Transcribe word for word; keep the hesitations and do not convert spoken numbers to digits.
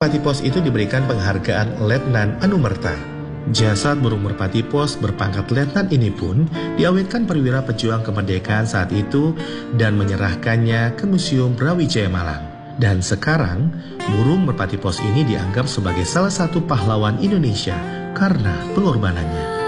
Merpati Pos itu diberikan penghargaan Letnan Anumerta. Jasad burung merpati Pos berpangkat letnan ini pun diawetkan perwira pejuang kemerdekaan saat itu dan menyerahkannya ke Museum Brawijaya Malang. Dan sekarang, burung merpati Pos ini dianggap sebagai salah satu pahlawan Indonesia karena pengorbanannya.